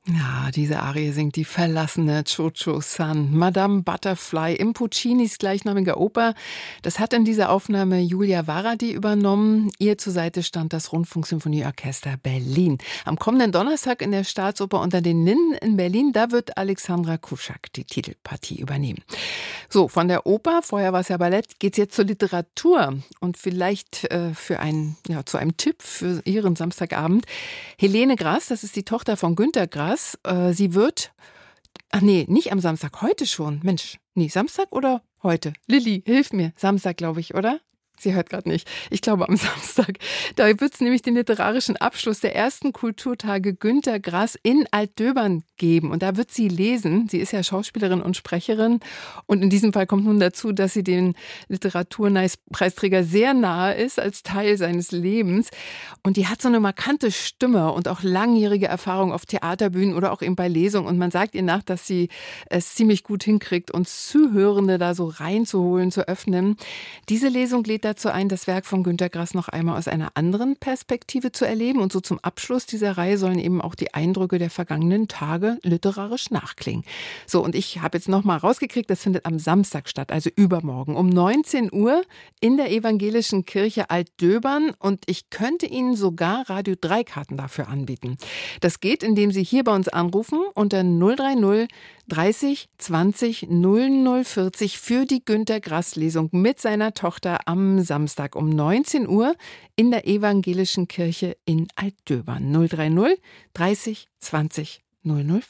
Ja, diese Arie singt die verlassene Cho-Cho-San, Madame Butterfly im Puccinis gleichnamiger Oper. Das hat in dieser Aufnahme Julia Varadi übernommen. Ihr zur Seite stand das Rundfunksymphonieorchester Berlin. Am kommenden Donnerstag in der Staatsoper unter den Linden in Berlin, da wird Alexandra Kuschak die Titelpartie übernehmen. So, von der Oper, vorher war es ja Ballett, geht's jetzt zur Literatur. Und vielleicht zu einem Tipp für Ihren Samstagabend. Helene Grass, das ist die Tochter von Günter Grass. Sie wird, nicht am Samstag, heute schon. Mensch, Samstag oder heute? Lilly, hilf mir. Samstag, glaube ich, oder? Sie hört gerade nicht. Ich glaube am Samstag. Da wird es nämlich den literarischen Abschluss der ersten Kulturtage Günter Grass in Altdöbern geben. Und da wird sie lesen. Sie ist ja Schauspielerin und Sprecherin. Und in diesem Fall kommt nun dazu, dass sie den Literaturpreisträger sehr nahe ist, als Teil seines Lebens. Und die hat so eine markante Stimme und auch langjährige Erfahrung auf Theaterbühnen oder auch eben bei Lesungen. Und man sagt ihr nach, dass sie es ziemlich gut hinkriegt, uns Zuhörende da so reinzuholen, zu öffnen. Diese Lesung lädt dazu ein, das Werk von Günter Grass noch einmal aus einer anderen Perspektive zu erleben. Und so zum Abschluss dieser Reihe sollen eben auch die Eindrücke der vergangenen Tage literarisch nachklingen. So, und ich habe jetzt noch mal rausgekriegt, das findet am Samstag statt, also übermorgen um 19 Uhr in der Evangelischen Kirche Altdöbern. Und ich könnte Ihnen sogar Radio 3 Karten dafür anbieten. Das geht, indem Sie hier bei uns anrufen unter 030 30 20 00 40 für die Günter Grass Lesung mit seiner Tochter am Samstag um 19 Uhr in der Evangelischen Kirche in Altdöbern. 030 30 20 00